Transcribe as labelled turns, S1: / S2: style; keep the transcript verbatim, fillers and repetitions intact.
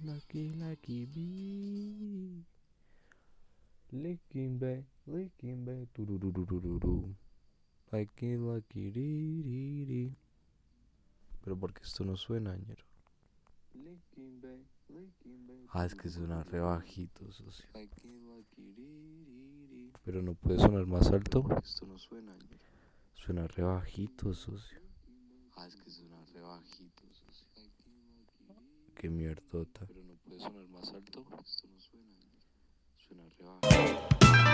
S1: lucky, lucky bee. Licking back, licking back, turururururu. Lucky, lucky, di, di, di. Pero porque esto no suena, ñero. Ah, es que suena re bajito, socio. Pero no puede sonar más alto. Esto no suena, ñero. Suena re bajito, socio. Ah, es que suena re bajito, socio. Qué mierdota. Pero no puede sonar más alto. Esto no suena, ñero. Suena re bajito.